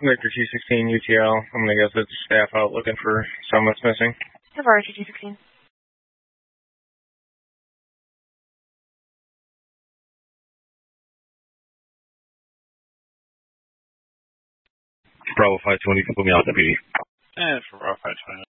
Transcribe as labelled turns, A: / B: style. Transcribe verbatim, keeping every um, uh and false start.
A: Victor two sixteen U T L. I'm going to guess it's staff out looking for someone that's missing.
B: Navarro two sixteen.
C: Bravo five twenty, put me out, deputy.
D: And for Bravo five twenty.